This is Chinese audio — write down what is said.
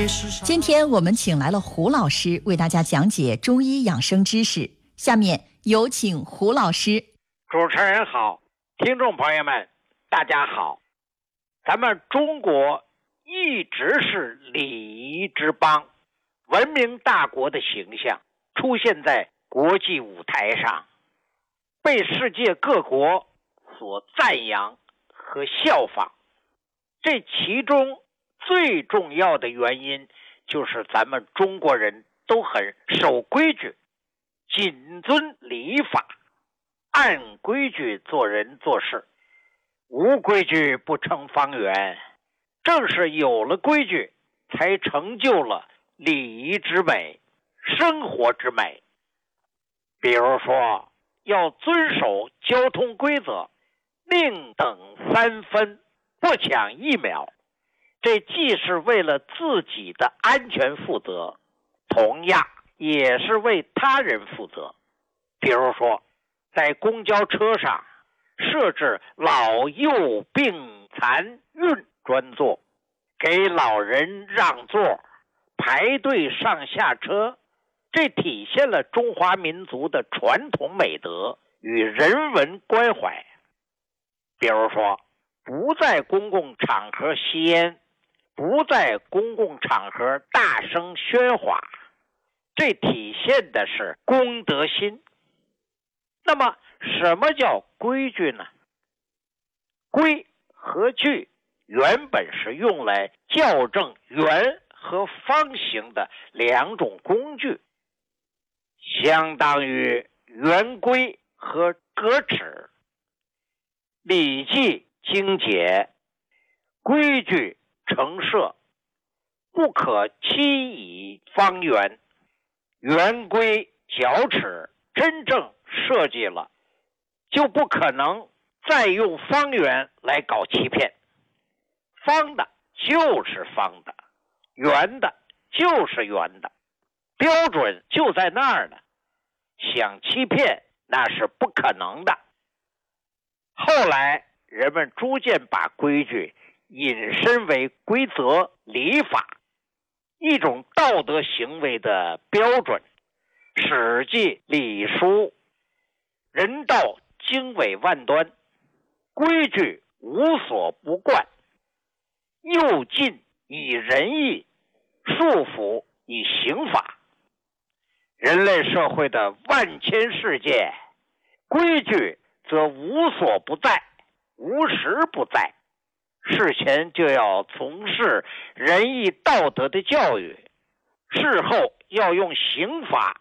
今天我们请来了胡老师为大家讲解中医养生知识，下面有请胡老师。 主持人好，听众朋友们大家好。咱们中国一直是礼仪之邦，文明大国的形象出现在国际舞台上，被世界各国所赞扬和效仿。这其中最重要的原因就是咱们中国人都很守规矩，谨遵礼法，按规矩做人做事，无规矩不成方圆。正是有了规矩，才成就了礼仪之美，生活之美。比如说，要遵守交通规则，宁等3分，不抢1秒。这既是为了自己的安全负责，同样也是为他人负责。比如说，在公交车上设置老幼病残孕专座，给老人让座，排队上下车，这体现了中华民族的传统美德与人文关怀。比如说，不在公共场合吸烟，不在公共场合大声喧哗，这体现的是公德心。那么什么叫规矩呢？规和矩原本是用来校正圆和方形的2种工具，相当于圆规和格尺。礼记经解，规矩成设，不可欺以方圆。圆规角尺真正设计了，就不可能再用方圆来搞欺骗。方的就是方的，圆的就是圆的，标准就在那儿呢，想欺骗那是不可能的。后来人们逐渐把规矩引申为规则、礼法，一种道德行为的标准。史记、礼书，人道经纬万端，规矩无所不贯，诱禁以仁义，束缚以刑法。人类社会的万千世界，规矩则无所不在，无时不在。事前就要从事仁义道德的教育，事后要用刑法